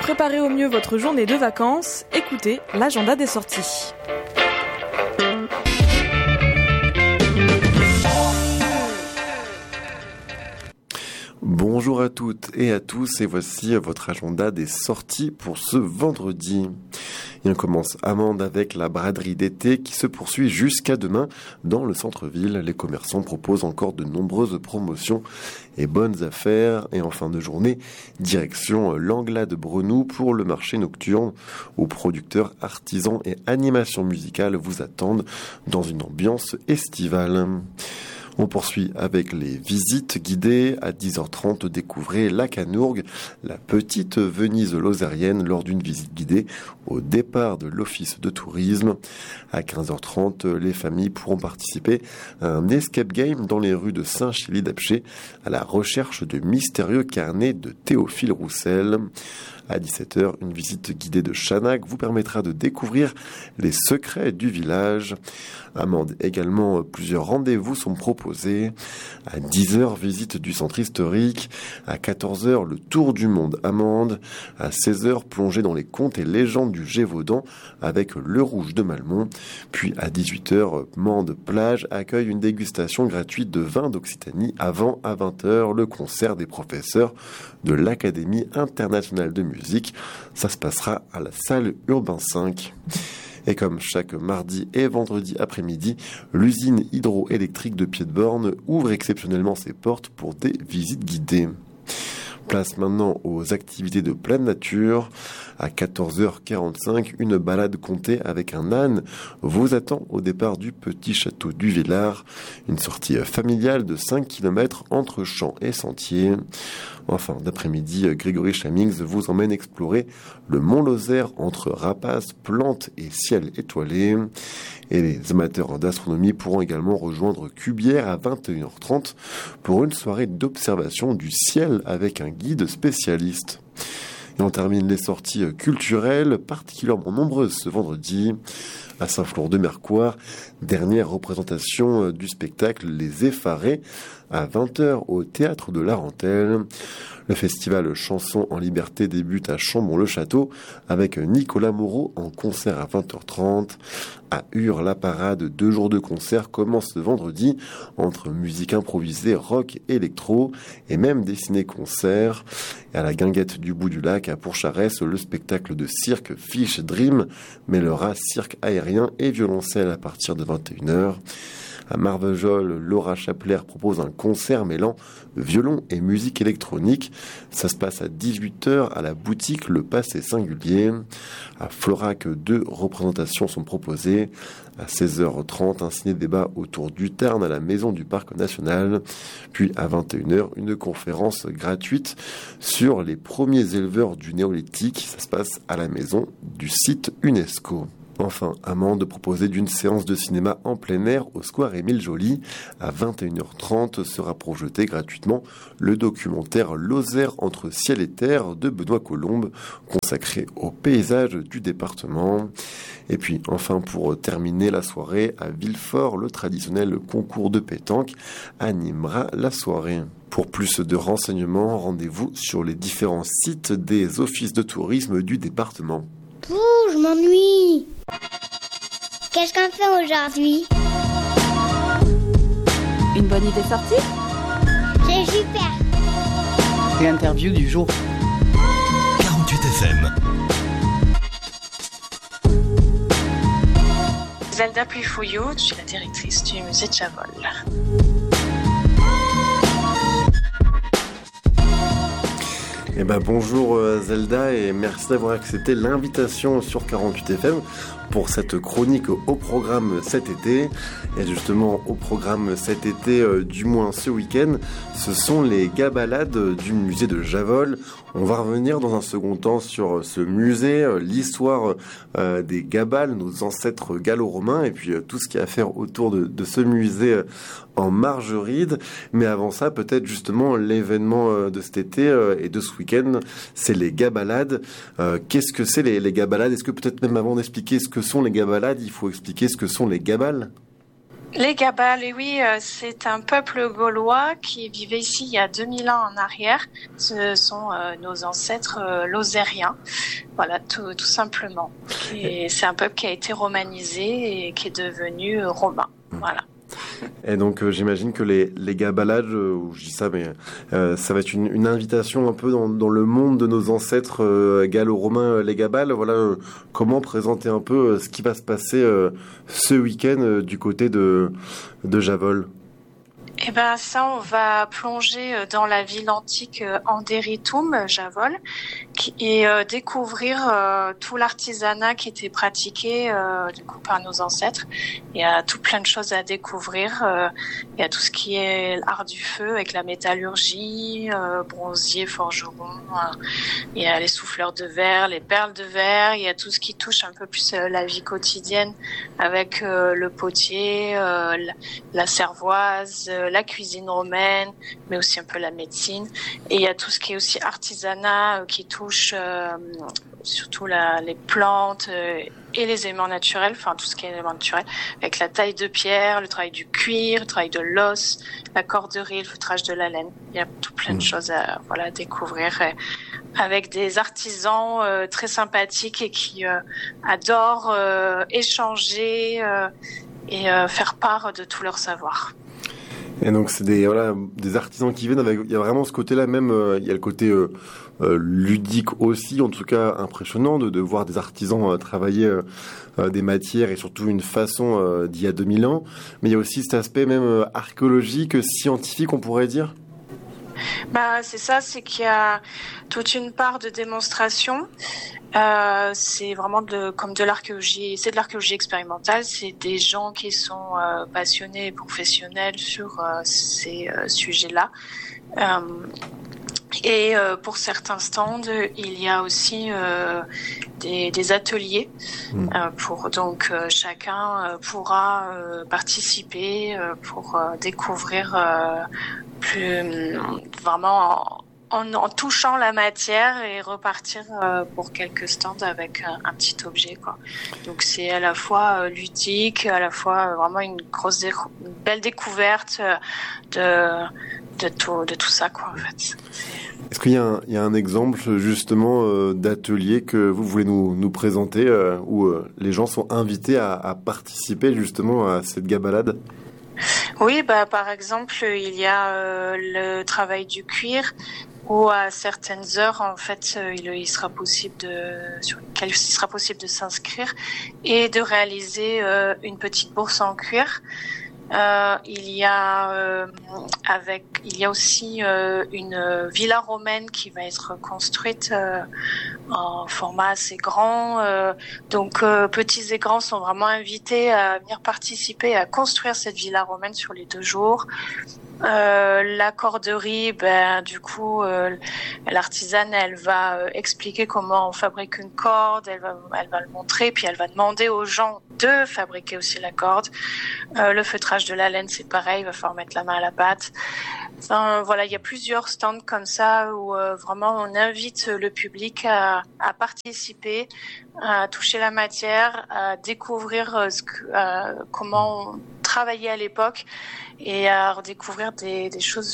préparer au mieux votre journée de vacances, écoutez l'agenda des sorties. Bonjour à toutes et à tous, et voici votre agenda des sorties pour ce vendredi. Et on commence Amande avec la braderie d'été qui se poursuit jusqu'à demain dans le centre-ville. Les commerçants proposent encore de nombreuses promotions et bonnes affaires. Et en fin de journée, direction l'Angla de Brenoux pour le marché nocturne où producteurs, artisans et animations musicales vous attendent dans une ambiance estivale. On poursuit avec les visites guidées. À 10h30, découvrez la Canourgue, la petite Venise lozérienne lors d'une visite guidée au départ de l'office de tourisme. À 15h30, les familles pourront participer à un escape game dans les rues de Saint-Chély-d'Apcher à la recherche de mystérieux carnets de Théophile Roussel. À 17h, une visite guidée de Chanac vous permettra de découvrir les secrets du village. À Mende également, plusieurs rendez-vous sont proposés. À 10h, visite du centre historique. À 14h, le tour du monde à Mende. À 16h, plongée dans les contes et légendes du Gévaudan avec le Rouge de Malmont. Puis à 18h, Mende plage accueille une dégustation gratuite de vin d'Occitanie avant à 20h le concert des professeurs de l'Académie internationale de musique. Ça se passera à la salle Urbain 5. Et comme chaque mardi et vendredi après-midi, l'usine hydroélectrique de Pied-de-Borne ouvre exceptionnellement ses portes pour des visites guidées. Place maintenant aux activités de pleine nature. À 14h45, une balade comptée avec un âne vous attend au départ du petit château du Villard. Une sortie familiale de 5 km entre champs et sentiers. En fin d'après-midi, Grégory Chamings vous emmène explorer le Mont Lozère entre rapaces, plantes et ciel étoilé. Et les amateurs d'astronomie pourront également rejoindre Cubière à 21h30 pour une soirée d'observation du ciel avec un guide spécialiste. Et on termine les sorties culturelles, particulièrement nombreuses ce vendredi. À Saint-Flour-de-Mercoire, dernière représentation du spectacle Les Effarés à 20h au Théâtre de l'Arentelle. Le festival Chansons en Liberté débute à Chambon-le-Château avec Nicolas Moreau en concert à 20h30. À Ur, la parade, 2 jours de concert commence ce vendredi entre musique improvisée, rock, électro et même des ciné-concerts. Et à la Guinguette du Bout du Lac à Pourcharès, le spectacle de cirque Fish Dream mêlera cirque aérien et violoncelle à partir de 21h. À Marvejols, Laura Chapler propose un concert mêlant violon et musique électronique. Ça se passe à 18h à la boutique Le Passé Singulier. À Florac, 2 représentations sont proposées. À 16h30, un ciné-débat autour du Tarn à la Maison du Parc National. Puis à 21h, une conférence gratuite sur les premiers éleveurs du néolithique. Ça se passe à la maison du site UNESCO. Enfin, Amande proposée d'une séance de cinéma en plein air au square Émile Joly. À 21h30 sera projeté gratuitement le documentaire Lozère entre ciel et terre de Benoît Colombe, consacré au paysage du département. Et puis, enfin, pour terminer la soirée, à Villefort, le traditionnel concours de pétanque animera la soirée. Pour plus de renseignements, rendez-vous sur les différents sites des offices de tourisme du département. Pouh, je m'ennuie. Qu'est-ce qu'on fait aujourd'hui? Une bonne idée sortie? C'est super. L'interview du jour. 48 FM. Zelda Puyfouillou, je suis la directrice du musée de Chavol. Eh ben bonjour Zelda et merci d'avoir accepté l'invitation sur 48 FM pour cette chronique au programme cet été. Et justement au programme cet été, du moins ce week-end, ce sont les gabalades du musée de Javol. On va revenir dans un second temps sur ce musée, l'histoire des Gabales, nos ancêtres gallo-romains, et puis tout ce qu'il y a à faire autour de ce musée en Margeride. Mais avant ça, peut-être justement l'événement de cet été et de ce week-end, c'est les Gabalades. Qu'est-ce que c'est les Gabalades? Est-ce que peut-être même avant d'expliquer ce que sont les Gabalades, il faut expliquer ce que sont les Gabales? Les Gabales, et oui, c'est un peuple gaulois qui vivait ici il y a 2000 ans en arrière. Ce sont nos ancêtres lozériens, voilà, tout simplement. Et c'est un peuple qui a été romanisé et qui est devenu romain, voilà. Et donc j'imagine que les gabalades, je dis ça, mais ça va être une invitation un peu dans le monde de nos ancêtres gallo-romains, les gabales. Voilà, comment présenter un peu ce qui va se passer ce week-end du côté de Javol. Eh ben ça, on va plonger dans la ville antique Anderytum, Javol, et découvrir tout l'artisanat qui était pratiqué du coup par nos ancêtres. Il y a tout plein de choses à découvrir. Il y a tout ce qui est l'art du feu avec la métallurgie, bronzier, forgeron. Il y a les souffleurs de verre, les perles de verre. Il y a tout ce qui touche un peu plus la vie quotidienne avec le potier, la cervoise, la cuisine romaine, mais aussi un peu la médecine. Et il y a tout ce qui est aussi artisanat qui touche surtout les plantes et les éléments naturels, enfin tout ce qui est éléments naturels, avec la taille de pierre, le travail du cuir, le travail de l'os, la corderie, le feutrage de la laine. Il y a tout plein de choses à découvrir avec des artisans très sympathiques et qui adorent échanger et faire part de tout leur savoir. Et donc c'est des artisans qui viennent avec, il y a vraiment ce côté-là même, il y a le côté ludique aussi, en tout cas impressionnant de voir des artisans travailler des matières et surtout une façon d'il y a 2000 ans. Mais il y a aussi cet aspect même archéologique, scientifique, on pourrait dire. C'est ça, c'est qu'il y a toute une part de démonstration. C'est vraiment comme de l'archéologie, c'est de l'archéologie expérimentale. C'est des gens qui sont passionnés et professionnels sur ces sujets-là. Et pour certains stands, il y a aussi des ateliers pour donc chacun pourra participer pour découvrir plus vraiment en touchant la matière et repartir pour quelques stands avec un petit objet, quoi. Donc c'est à la fois ludique, à la fois vraiment une belle découverte de tout ça, quoi, en fait. Est-ce qu'il y a un exemple justement d'atelier que vous voulez nous présenter où les gens sont invités à participer justement à cette gabalade? Oui, par exemple, il y a le travail du cuir où à certaines heures, en fait, il sera possible sur lesquelles il sera possible de s'inscrire et de réaliser une petite bourse en cuir. Il y a aussi une villa romaine qui va être construite en format assez grand. Donc petits et grands sont vraiment invités à venir participer à construire cette villa romaine sur les 2 jours. La corderie, du coup, l'artisane, elle va expliquer comment on fabrique une corde, elle va le montrer, puis elle va demander aux gens de fabriquer aussi la corde. Le feutrage de la laine, c'est pareil, il va falloir mettre la main à la pâte. Enfin, voilà, il y a plusieurs stands comme ça où vraiment on invite le public à participer, à toucher la matière, à découvrir comment on travaillait à l'époque et à redécouvrir des choses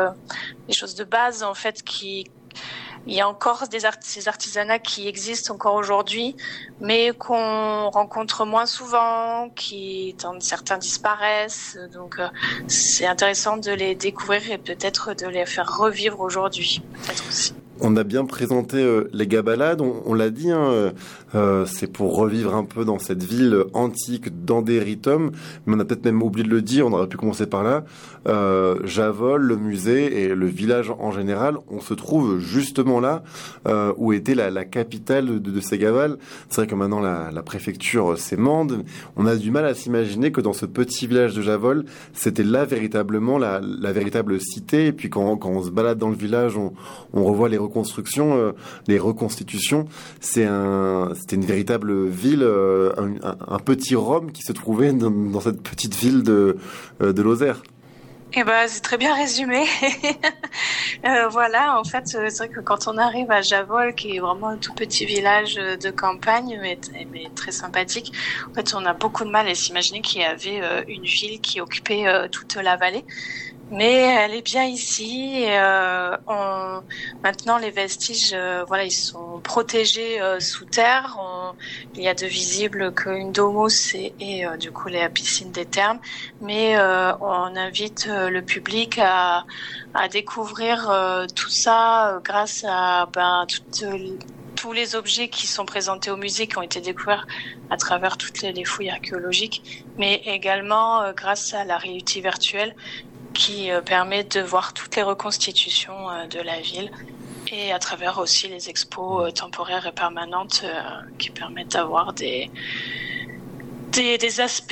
de base, en fait, il y a encore ces artisanats qui existent encore aujourd'hui, mais qu'on rencontre moins souvent, certains disparaissent. Donc, c'est intéressant de les découvrir et peut-être de les faire revivre aujourd'hui, peut-être aussi. On a bien présenté les gabalades, on l'a dit, c'est pour revivre un peu dans cette ville antique d'Anderrytum, mais on a peut-être même oublié de le dire, on aurait pu commencer par là. Javol, le musée et le village en général, on se trouve justement là où était la capitale de ces gabales. C'est vrai que maintenant la préfecture c'est Mende. On a du mal à s'imaginer que dans ce petit village de Javol, c'était là véritablement la véritable cité. Et puis quand on se balade dans le village, on revoit les reconstructions, les reconstitutions. C'était une véritable ville, un petit Rome qui se trouvait dans cette petite ville de Lozère. C'est très bien résumé. Voilà, en fait, c'est vrai que quand on arrive à Javol, qui est vraiment un tout petit village de campagne, mais très sympathique, en fait, on a beaucoup de mal à s'imaginer qu'il y avait une ville qui occupait toute la vallée. Mais elle est bien ici. Et, maintenant, les vestiges, ils sont protégés sous terre. Il y a de visible qu'une domos et du coup la piscine des thermes. Mais on invite le public à découvrir tout ça grâce à tous les objets qui sont présentés au musée, qui ont été découverts à travers toutes les fouilles archéologiques, mais également grâce à la réalité virtuelle qui permet de voir toutes les reconstitutions de la ville, et à travers aussi les expos temporaires et permanentes qui permettent d'avoir des aspects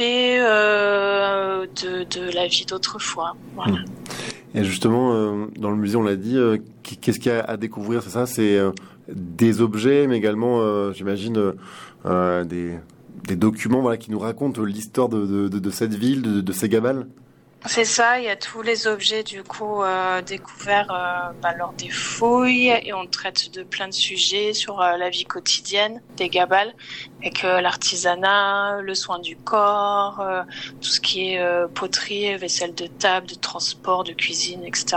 de la vie d'autrefois. Voilà. Et justement, dans le musée, on l'a dit, qu'est-ce qu'il y a à découvrir? C'est ça, c'est des objets, mais également, j'imagine, des documents qui nous racontent l'histoire de cette ville, de ces Gabales. C'est ça, il y a tous les objets du coup découverts lors des fouilles, et on traite de plein de sujets sur la vie quotidienne des Gabales, avec l'artisanat, le soin du corps, tout ce qui est poterie, vaisselle de table, de transport, de cuisine, etc.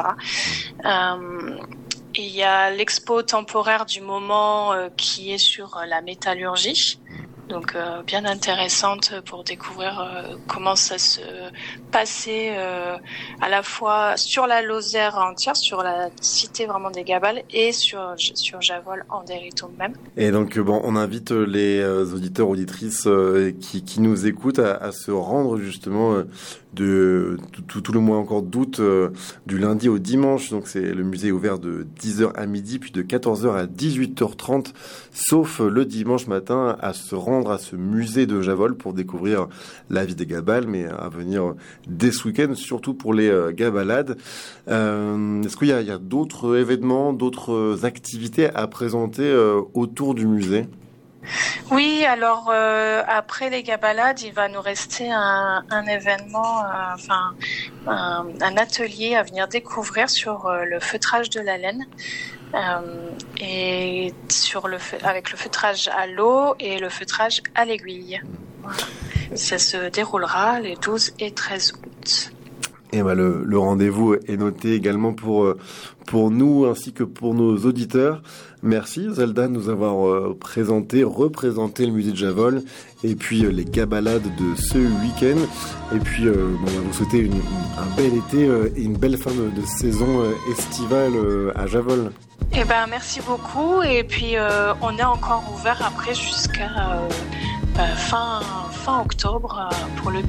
Et il y a l'expo temporaire du moment qui est sur la métallurgie. Donc bien intéressante pour découvrir comment ça se passait à la fois sur la Lozère entière, sur la cité vraiment des Gabales, et sur Javol en Dérito même. Et donc on invite les auditeurs, auditrices qui nous écoutent à se rendre justement de tout le mois encore d'août, du lundi au dimanche. Donc le musée est ouvert de 10h à midi, puis de 14h à 18h30, sauf le dimanche matin, à se rendre à ce musée de Javol pour découvrir la vie des Gabales, mais à venir dès ce week-end, surtout pour les Gabalades. Est-ce qu'il y a d'autres événements, d'autres activités à présenter autour du musée? Oui, alors après les Gabalades, il va nous rester un événement, un atelier à venir découvrir sur le feutrage de la laine. Et avec le feutrage à l'eau et le feutrage à l'aiguille. Voilà. Ça se déroulera les 12 et 13 août. Et le rendez-vous est noté également pour nous ainsi que pour nos auditeurs. Merci Zelda de nous avoir représenté le musée de Javol et puis les Gabalades de ce week-end. Et puis on va vous souhaiter un bel été et une belle fin de saison estivale à Javol. Merci beaucoup, et puis on est encore ouvert après jusqu'à fin octobre pour le